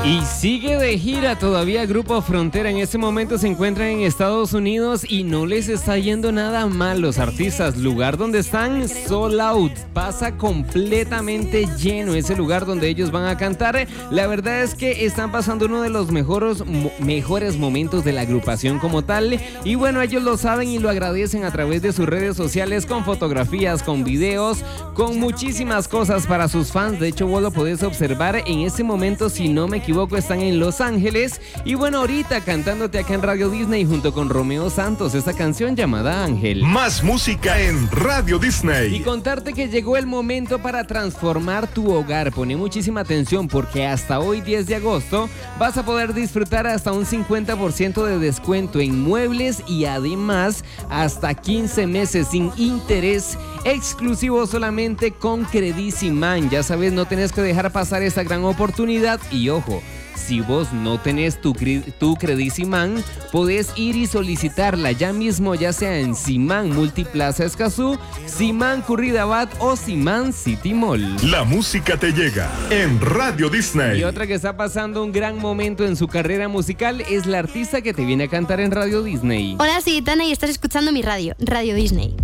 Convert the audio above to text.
Y sigue de gira todavía Grupo Frontera. En este momento se encuentran en Estados Unidos y no les está yendo nada mal. Los artistas, lugar donde están, sold out. Pasa completamente lleno ese lugar donde ellos van a cantar. La verdad es que están pasando uno de los mejores momentos de la agrupación como tal. Y bueno, ellos lo saben y lo agradecen a través de sus redes sociales, con fotografías, con videos, con muchísimas cosas para sus fans. De hecho, vos lo podés observar en este momento, si no me equivoco, están en Los Ángeles. Y bueno, ahorita cantándote acá en Radio Disney junto con Romeo Santos esta canción llamada Ángel. Más música en Radio Disney. Y contarte que llegó el momento para transformar tu hogar. Pone muchísima atención porque hasta hoy 10 de agosto vas a poder disfrutar hasta un 50% de descuento en muebles y además hasta 15 meses sin interés, exclusivo solamente con Credisimán. Ya sabes, no tenés que dejar pasar esta gran oportunidad. Y ojo, si vos no tenés tu Credisimán, podés ir y solicitarla ya mismo, ya sea en Simán Multiplaza Escazú, Simán Curridabat o Simán City Mall. La música te llega en Radio Disney. Y otra que está pasando un gran momento en su carrera musical es la artista que te viene a cantar en Radio Disney. Hola, soy Itana y estás escuchando mi radio, Radio Disney.